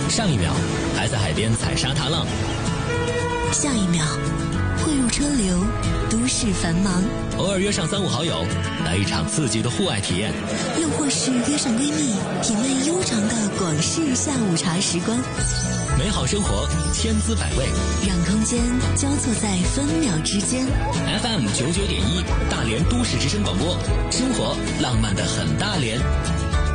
上一秒还在海边踩沙踏浪， 下一秒汇入车流，都市繁忙。 偶尔约上3、5好友，来一场刺激的户外体验， 又或是约上闺蜜，品味悠长的广式下午茶时光。 美好生活千滋百味， 让空间交错在分秒之间。 FM 99.1大连都市之声广播，生活浪漫的很大连。